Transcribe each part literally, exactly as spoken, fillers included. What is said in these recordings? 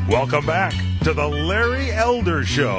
Welcome back to the Larry Elder Show.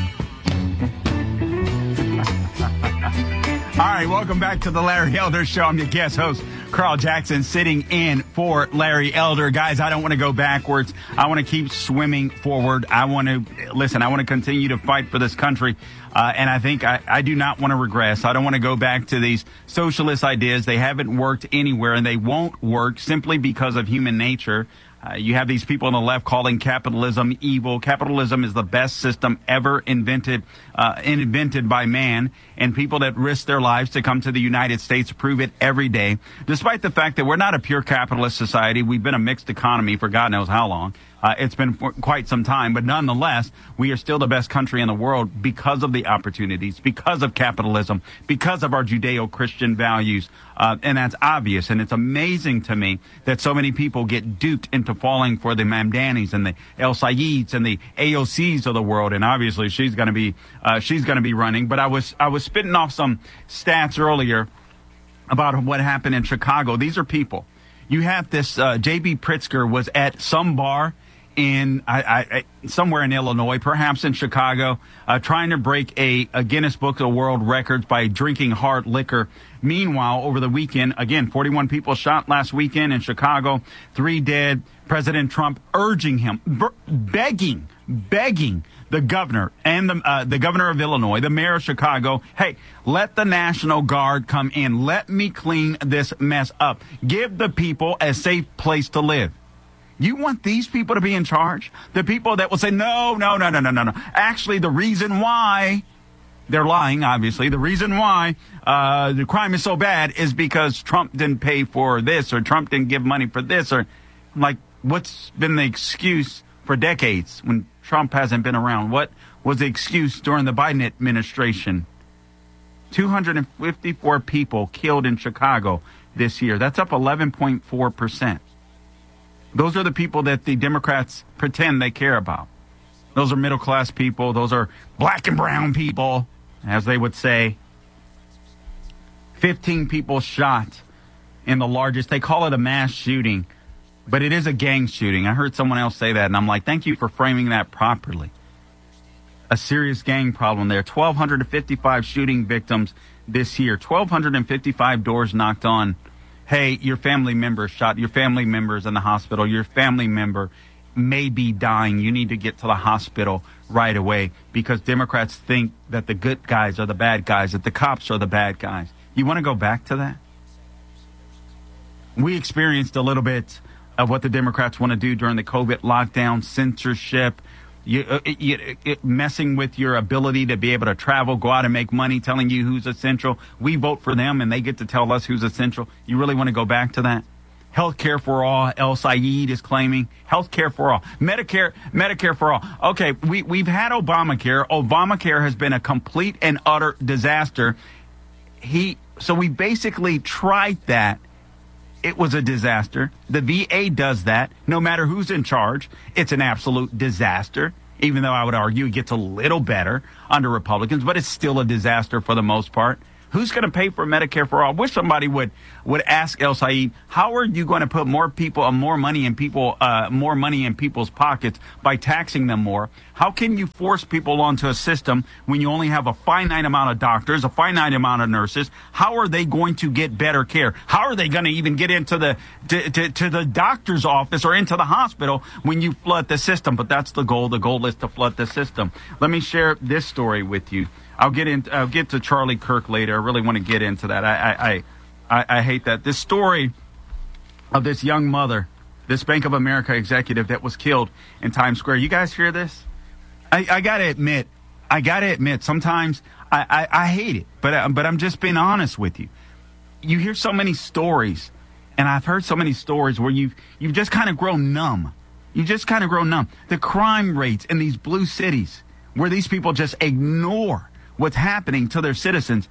All right, welcome back to the Larry Elder Show. I'm your guest host, Carl Jackson, sitting in for Larry Elder. Guys, I don't want to go backwards. I want to keep swimming forward. I want to, listen, I want to continue to fight for this country. Uh, and I think I, I do not want to regress. I don't want to go back to these socialist ideas. They haven't worked anywhere, and they won't work simply because of human nature. Uh, you have these people on the left calling capitalism evil. Capitalism is the best system ever invented, uh, invented by man, and people that risk their lives to come to the United States prove it every day. Despite the fact that we're not a pure capitalist society, we've been a mixed economy for God knows how long. Uh, it's been for quite some time, but nonetheless, we are still the best country in the world because of the opportunities, because of capitalism, because of our Judeo-Christian values. Uh, and that's obvious. And it's amazing to me that so many people get duped into falling for the Mamdanis and the El Sayeds and the A O Cs of the world. And obviously, she's going to be uh, she's going to be running. But I was I was spitting off some stats earlier about what happened in Chicago. These are people. You have this uh, J B Pritzker was at some bar in I, I, somewhere in Illinois, perhaps in Chicago, uh, trying to break a, a Guinness Book of World Records by drinking hard liquor. Meanwhile, over the weekend, again, forty-one people shot last weekend in Chicago, three dead. President Trump urging him, begging, begging the governor and the, uh, the governor of Illinois, the mayor of Chicago, hey, let the National Guard come in. Let me clean this mess up. Give the people a safe place to live. You want these people to be in charge? The people that will say, no, no, no, no, no, no, no. Actually, the reason why they're lying, obviously, the reason why uh, the crime is so bad is because Trump didn't pay for this or Trump didn't give money for this. Or like, what's been the excuse for decades when Trump hasn't been around? What was the excuse during the Biden administration? two hundred fifty-four people killed in Chicago this year. That's up eleven point four percent. Those are the people that the Democrats pretend they care about. Those are middle-class people. Those are black and brown people, as they would say. fifteen people shot in the largest. They call it a mass shooting, but it is a gang shooting. I heard someone else say that, and I'm like, thank you for framing that properly. A serious gang problem there. one thousand two hundred fifty-five shooting victims this year. one thousand two hundred fifty-five doors knocked on. Hey, your family member shot, your family member's in the hospital, your family member may be dying. You need to get to the hospital right away because Democrats think that the good guys are the bad guys, that the cops are the bad guys. You want to go back to that? We experienced a little bit of what the Democrats want to do during the COVID lockdown, censorship, You, uh, you, it, messing with your ability to be able to travel, go out and make money, telling you who's essential. We vote for them, and they get to tell us who's essential. You really want to go back to that? Health care for all, El Sayed is claiming. Health care for all. Medicare, Medicare for all. Okay, we, we've had Obamacare. Obamacare has been a complete and utter disaster. He, so we basically tried that. It was a disaster. The V A does that. No matter who's in charge, it's an absolute disaster, even though I would argue it gets a little better under Republicans, but it's still a disaster for the most part. Who's going to pay for Medicare for all? I wish somebody would, would ask El Sayed, how are you going to put more people, uh, more money in people, uh, more money in people's pockets by taxing them more? How can you force people onto a system when you only have a finite amount of doctors, a finite amount of nurses? How are they going to get better care? How are they going to even get into the, to, to, to the doctor's office or into the hospital when you flood the system? But that's the goal. The goal is to flood the system. Let me share this story with you. I'll get in. I'll get to Charlie Kirk later. I really want to get into that. I, I, I, I hate that. This story of this young mother, this Bank of America executive that was killed in Times Square. You guys hear this? I, I gotta admit, I gotta admit, sometimes I, I, I hate it, but but I'm just being honest with you. You hear so many stories, and I've heard so many stories where you've you've just kind of grown numb. You just kind of grow numb. The crime rates in these blue cities, where these people just ignore what's happening to their citizens.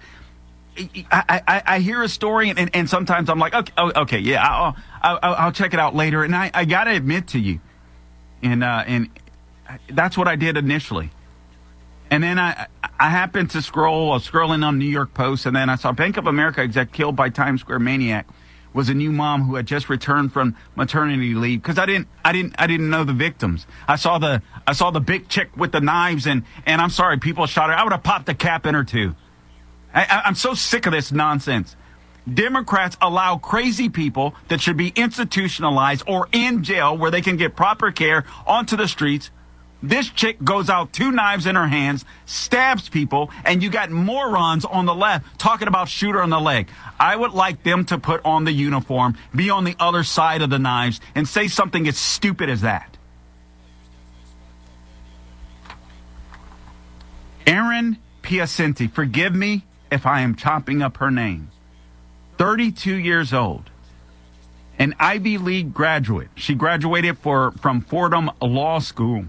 I, I, I hear a story, and, and sometimes I'm like, okay, okay yeah, I'll, I'll, I'll check it out later. And I, I got to admit to you, and uh, and that's what I did initially. And then I I happened to scroll, I was scrolling on New York Post, and then I saw Bank of America exec killed by Times Square maniac was a new mom who had just returned from maternity leave because I didn't, I didn't, I didn't know the victims. I saw the, I saw the big chick with the knives, and and I'm sorry, people shot her. I would have popped a cap in her too. I, I, I'm so sick of this nonsense. Democrats allow crazy people that should be institutionalized or in jail where they can get proper care onto the streets. This chick goes out, two knives in her hands, stabs people, and you got morons on the left talking about shoot her on the leg. I would like them to put on the uniform, be on the other side of the knives, and say something as stupid as that. Erin Piacenti, forgive me if I am chopping up her name. thirty-two years old. An Ivy League graduate. She graduated for, from Fordham Law School.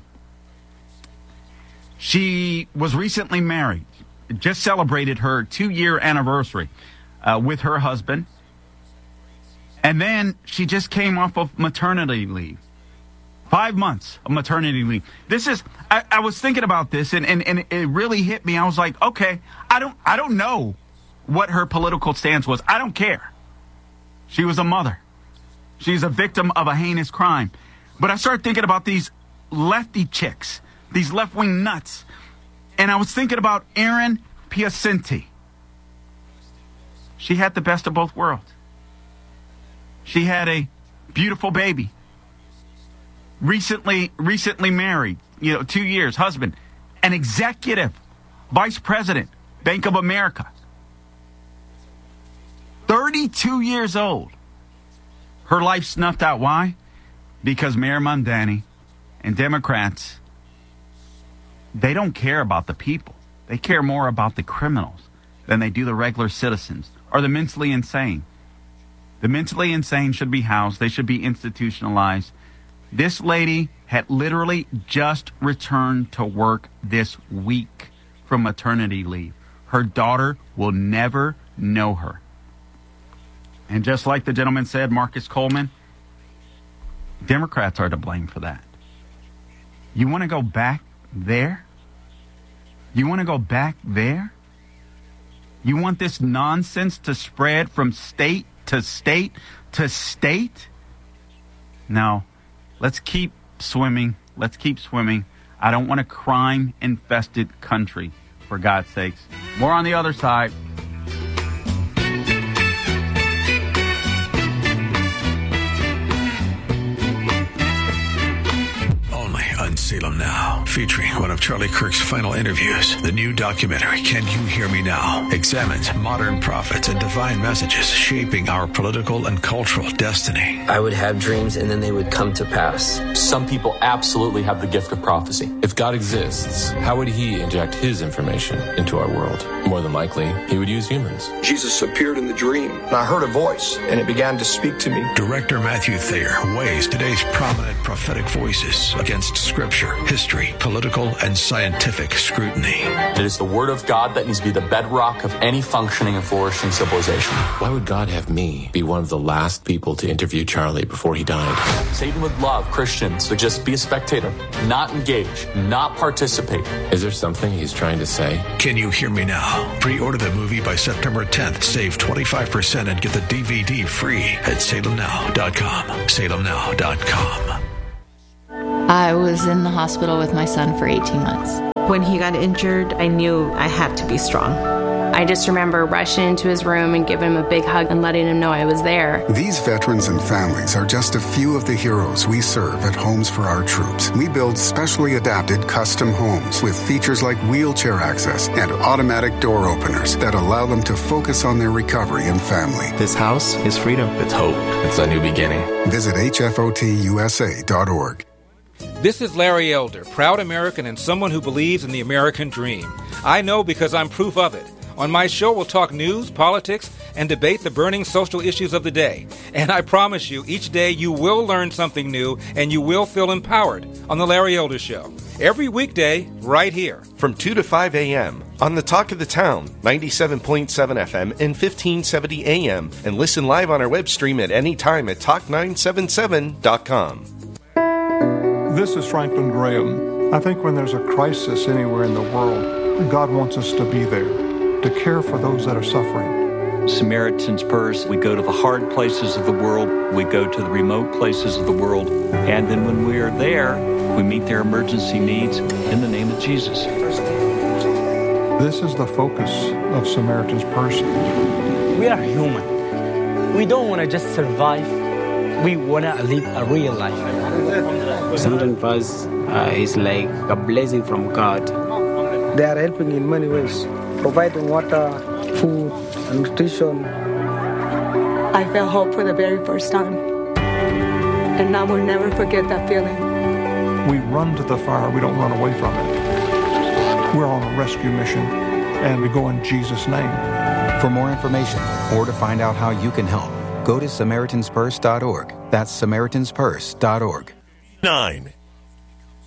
She was recently married, just celebrated her two-year anniversary uh, with her husband. And then she just came off of maternity leave. Five months of maternity leave. This is, I, I was thinking about this, and, and, and it really hit me. I was like, okay, I don't, I don't know what her political stance was. I don't care. She was a mother. She's a victim of a heinous crime. But I started thinking about these lefty chicks, these left-wing nuts. And I was thinking about Erin Piacenti. She had the best of both worlds. She had a beautiful baby. Recently, recently married, you know, two years, husband, an executive, vice president, Bank of America. thirty-two years old. Her life snuffed out. Why? Because Mayor Mamdani and Democrats, they don't care about the people. They care more about the criminals than they do the regular citizens or the mentally insane. The mentally insane should be housed. They should be institutionalized. This lady had literally just returned to work this week from maternity leave. Her daughter will never know her. And just like the gentleman said, Marcus Coleman, Democrats are to blame for that. You want to go back there? You want to go back there? You want this nonsense to spread from state to state to state? No. Let's keep swimming. Let's keep swimming. I don't want a crime-infested country, for God's sakes. More on the other side. Salem Now, featuring one of Charlie Kirk's final interviews. The new documentary, Can You Hear Me Now?, examines modern prophets and divine messages shaping our political and cultural destiny. I would have dreams and then they would come to pass. Some people absolutely have the gift of prophecy. If God exists, how would he inject his information into our world? More than likely, he would use humans. Jesus appeared in the dream, and I heard a voice, and it began to speak to me. Director Matthew Thayer weighs today's prominent prophetic voices against Scripture, history, political, and scientific scrutiny. It is the Word of God that needs to be the bedrock of any functioning and flourishing civilization. Why would God have me be one of the last people to interview Charlie before he died? Satan would love Christians to just be a spectator, not engage, not participate. Is there something he's trying to say? Can You Hear Me Now? Pre-order the movie by September tenth. Save twenty-five percent and get the D V D free at salem now dot com. salem now dot com. I was in the hospital with my son for eighteen months. When he got injured, I knew I had to be strong. I just remember rushing into his room and giving him a big hug and letting him know I was there. These veterans and families are just a few of the heroes we serve at Homes for Our Troops. We build specially adapted custom homes with features like wheelchair access and automatic door openers that allow them to focus on their recovery and family. This house is freedom. It's hope. It's a new beginning. Visit H F O T U S A dot org. This is Larry Elder, proud American and someone who believes in the American dream. I know because I'm proof of it. On my show, we'll talk news, politics, and debate the burning social issues of the day. And I promise you, each day you will learn something new and you will feel empowered on The Larry Elder Show. Every weekday, right here. From two to five a.m. on the Talk of the Town, ninety-seven point seven F M and fifteen seventy A M. And listen live on our web stream at any time at talk nine seven seven dot com. This is Franklin Graham. I think when there's a crisis anywhere in the world, God wants us to be there, to care for those that are suffering. Samaritan's Purse. We go to the hard places of the world. We go to the remote places of the world. And then when we are there, we meet their emergency needs in the name of Jesus. This is the focus of Samaritan's Purse. We are human. We don't want to just survive. We want to live a real life. Samaritan's Purse uh, is like a blessing from God. They are helping in many ways, providing water, food, and nutrition. I felt hope for the very first time, and I will never forget that feeling. We run to the fire, we don't run away from it. We're on a rescue mission, and we go in Jesus' name. For more information or to find out how you can help, go to Samaritans Purse dot org. That's Samaritans Purse dot org. Nine.